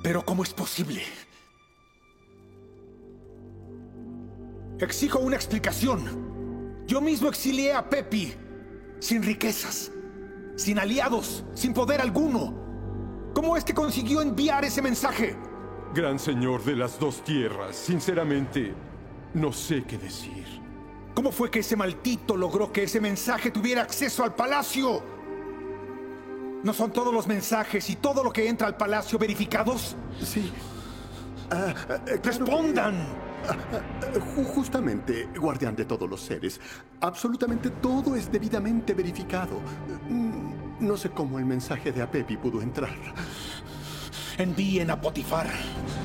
Pero ¿cómo es posible? Exijo una explicación. Yo mismo exilié a Pepi, sin riquezas, sin aliados, sin poder alguno. ¿Cómo es que consiguió enviar ese mensaje? Gran señor de las dos tierras, sinceramente, no sé qué decir. ¿Cómo fue que ese maldito logró que ese mensaje tuviera acceso al palacio? ¿No son todos los mensajes y todo lo que entra al palacio verificados? Sí. ¡Respondan! Justamente, guardián de todos los seres. Absolutamente todo es debidamente verificado. No sé cómo el mensaje de Apepi pudo entrar. Envíen a Potifar.